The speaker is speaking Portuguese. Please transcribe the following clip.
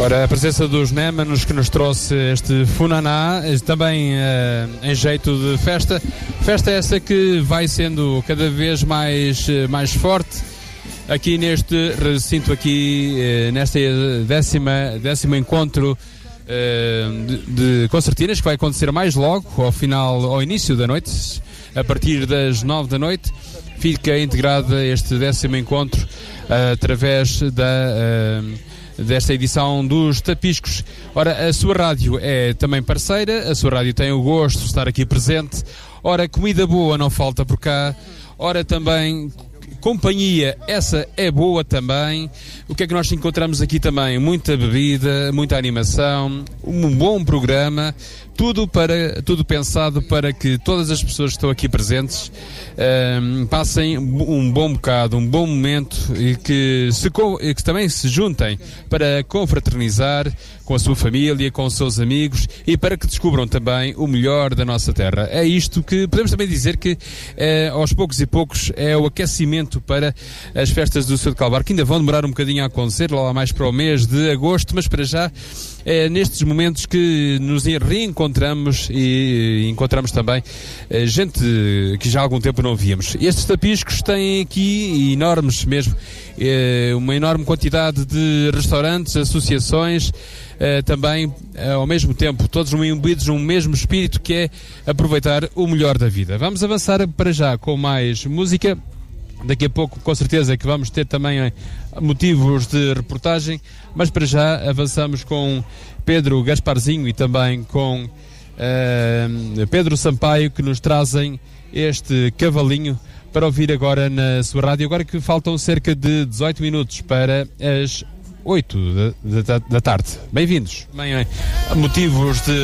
Ora, a presença dos Némanos que nos trouxe este Funaná, também em jeito de festa. Festa essa que vai sendo cada vez mais forte aqui neste recinto, aqui nesta décimo encontro de concertinas, que vai acontecer mais logo, ao início da noite, a partir das 9 da noite. Fica integrado este décimo encontro através desta edição dos Tapiscos. Ora, a sua rádio é também parceira, a sua rádio tem o gosto de estar aqui presente. Ora, comida boa não falta por cá. Ora, também companhia, essa é boa também. O que é que nós encontramos aqui também? Muita bebida, muita animação, um bom programa, tudo pensado para que todas as pessoas que estão aqui presentes passem um bom bocado, um bom momento e que também se juntem para confraternizar com a sua família, com os seus amigos e para que descubram também o melhor da nossa terra. É isto que podemos também dizer que aos poucos e poucos é o aquecimento para as festas do Seu de Calvário, que ainda vão demorar um bocadinho a acontecer, lá mais para o mês de agosto, mas para já é nestes momentos que nos reencontramos e encontramos também gente que já há algum tempo não víamos. Estes Tapiscos têm aqui enormes mesmo, uma enorme quantidade de restaurantes, associações, também ao mesmo tempo, todos imbuídos num mesmo espírito, que é aproveitar o melhor da vida. Vamos avançar para já com mais música. Daqui a pouco, com certeza, que vamos ter também motivos de reportagem, mas para já avançamos com Pedro Gasparzinho e também com Pedro Sampaio, que nos trazem este cavalinho para ouvir agora na sua rádio, agora que faltam cerca de 18 minutos para as 8 da tarde. Bem-vindos. Motivos de